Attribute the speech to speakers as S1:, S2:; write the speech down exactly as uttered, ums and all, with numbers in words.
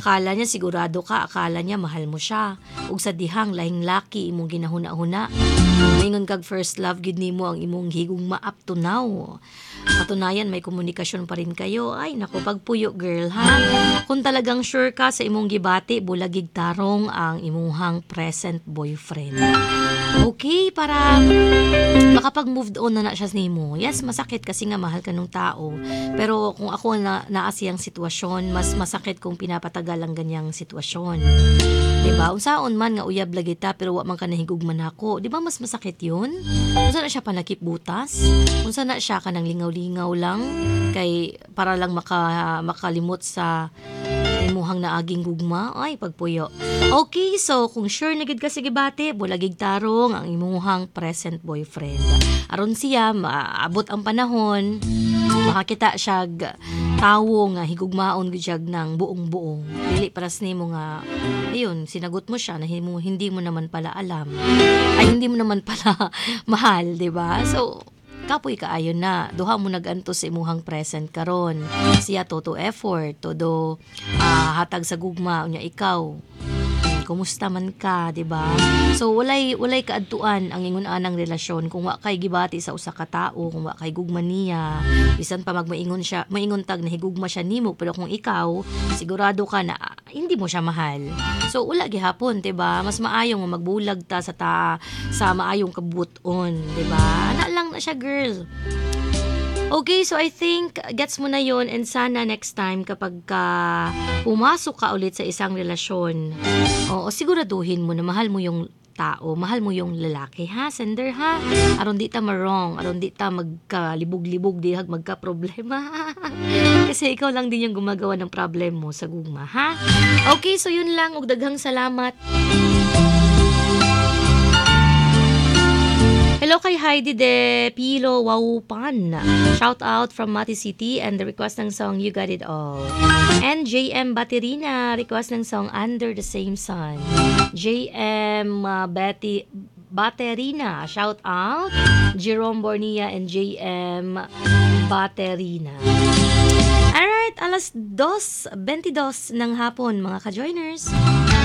S1: akala niya sigurado ka, akala niya mahal mo siya. Ug sa dihang lahing laki imong ginahuna-huna. Mingon kag first love gid nimo ang imong higugma up to now. Katunayan may komunikasyon pa rin kayo. Ay nako, pagpuyo girl ha. Kung talagang sure ka sa imong gibati, bulagig tarong ang imuhang present boyfriend. Okay, para makapag-move on na na siya nimo. Yes, masakit kasi nga mahal ka ng tao. Pero kung ako na naasiyang sitwasyon, mas masakit kung pinapatagal ang ganyang sitwasyon. Diba? Unsaon man nga uyab lagi ta pero wa man ka nahigugman ako. Diba mas masakit yun? Unsa na siya panakip butas? Unsa na siya kanang lingaw-lingaw lang kay para lang maka, makalimot sa imuhang naaging gugma? Ay, pagpuyo. Okay, so kung sure na gid ka sige bati, bulagig tarong ang imuhang present boyfriend. Aron siya maabot ang panahon, makakita siya tawo nga higugmaon gid siya ng buong-buong. Dili para sa nimo nga ayun, sinagot mo siya na hindi mo naman pala alam. Ay hindi mo naman pala mahal, 'di ba? So kapoy kaayo na duha mo naganto sa imuhang present karon. Siya todo effort, todo uh, hatag sa gugma unya ikaw. Kumusta man ka, 'di ba? So walay walay kaadtuan ang ingon anang relasyon kung wa kay gibati sa usa ka tawo, kung wa kay gugma niya. Bisan pa magmaingon siya, maingon tag nahigugma siya nimo, pero kung ikaw sigurado ka na ah, hindi mo siya mahal. So wala gihapon, 'di ba? Mas maayo nga magbulag ta sa ta sa maayong kabuton, 'di ba? Ana lang na siya, girl. Okay, so I think gets mo na yon, and sana next time kapag ka pumasok ka ulit sa isang relasyon, oo, siguraduhin mo na mahal mo yung tao, mahal mo yung lalaki, ha, sender, ha? Aron di ta marong, aron di ta magkalibog-libog, di magka-problema. Kasi ikaw lang din yung gumagawa ng problem mo sa gugma, ha? Okay, so yun lang, ug daghang salamat. Hello kay Heidi de Pilo Waupan. Shout out from Mati City and the request ng song You Got It All. And J M Baterina, request ng song Under the Same Sun. J M uh, Betty Baterina, shout out. Jerome Bornia and J M Baterina. Alright, alas dos twenty-two ng hapon mga ka-joiners.